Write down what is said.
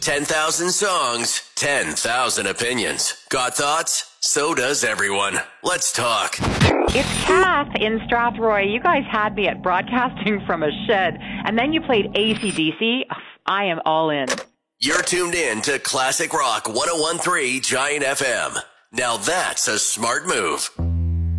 10,000 songs, 10,000 opinions. Got thoughts? So does everyone. Let's talk. It's Kath in Strathroy. You guys had me at broadcasting from a shed, and then you played AC/DC. I am all in. You're tuned in to Classic Rock 101.3 Giant FM. Now that's a smart move.